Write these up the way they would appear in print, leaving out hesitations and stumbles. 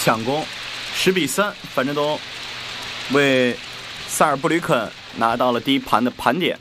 抢攻，10-3，樊振东为萨尔布吕肯拿到了第一盘的盘点。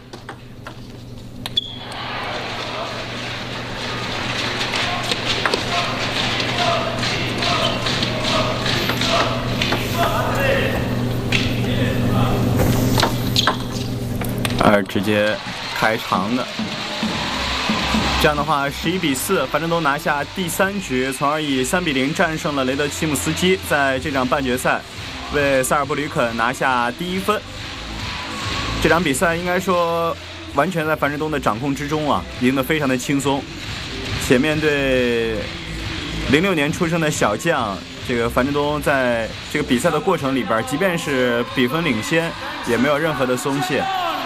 直接开长的，这样的话11-4，樊振东拿下第3局，从而以3-0战胜了雷德齐姆斯基，在这场半决赛为萨尔布吕肯拿下第1分。这场比赛应该说完全在樊振东的掌控之中啊，赢得非常的轻松。且面对06年出生的小将，这个樊振东在这个比赛的过程里边，即便是比分领先，也没有任何的松懈。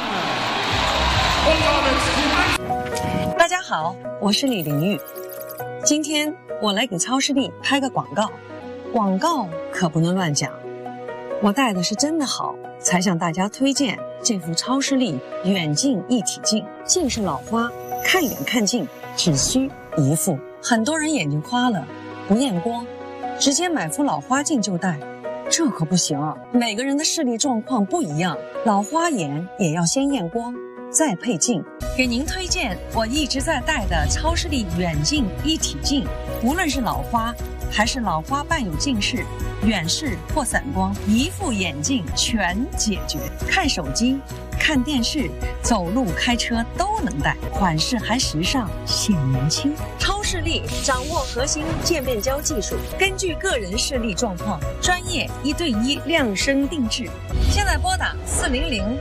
大家好，我是李玲玉。今天我来给超视力拍个广告，广告可不能乱讲。我戴的是真的好，才向大家推荐这副超视力远近一体镜。近视老花，看远看近只需一副。很多人眼睛花了，不验光，直接买副老花镜就戴，这可不行啊！每个人的视力状况不一样，老花眼也要先验光，再配镜。给您推荐我一直在戴的超视力远近一体镜，无论是老花还是老花伴有近视、远视或散光，一副眼镜全解决。看手机、看电视、走路、开车都能戴，款式还时尚显年轻。超视力掌握核心渐变焦技术，根据个人视力状况，专业1对1量身定制。现在拨打400